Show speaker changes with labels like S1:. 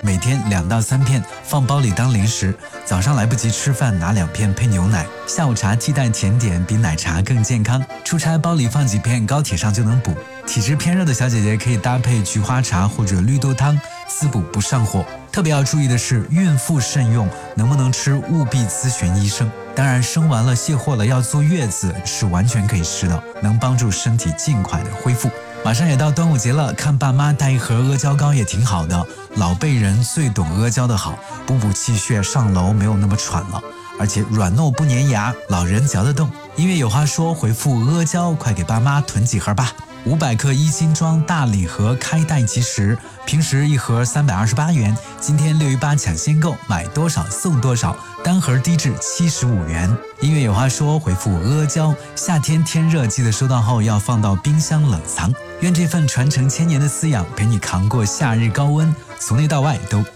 S1: 每天2到3片，放包里当零食。早上来不及吃饭，拿2片配牛奶。下午茶替代甜点，比奶茶更健康。出差包里放几片，高铁上就能补。体质偏热的小姐姐可以搭配菊花茶或者绿豆汤，滋补不上火。特别要注意的是，孕妇慎用，能不能吃务必咨询医生。当然，生完了卸货了要坐月子是完全可以吃的，能帮助身体尽快的恢复。马上也到端午节了，看爸妈带一盒阿胶糕也挺好的。老辈人最懂阿胶的好，补气血，上楼没有那么喘了，而且软糯不粘牙，老人嚼得动。音乐有话说，回复阿胶，快给爸妈囤几盒吧。500克1斤装大礼盒开袋即食，平时一盒328元，今天618抢先购，买多少送多少，单盒低至75元。音乐有话说，回复阿胶，夏天天热，记得收到后要放到冰箱冷藏。愿这份传承1000年的滋养陪你扛过夏日高温，从内到外都